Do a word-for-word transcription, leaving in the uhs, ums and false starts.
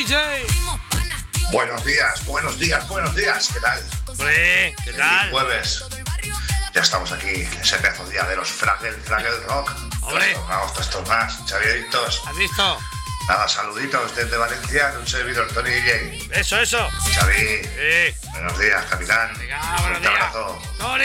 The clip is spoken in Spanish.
D J. Buenos días, buenos días, buenos días. ¿Qué tal? Hombre, ¿qué tal? El jueves. Ya estamos aquí, ese pedazo día de los Fraggle, Fraggle Rock. Hombre. Vamos, estos más, Xavieritos. ¿Has visto? Nada, saluditos desde Valencia, de un servidor, Tony D J. Eso, eso. Xavi, Sí. buenos días, capitán. Venga, buenos Un días. abrazo. Tony.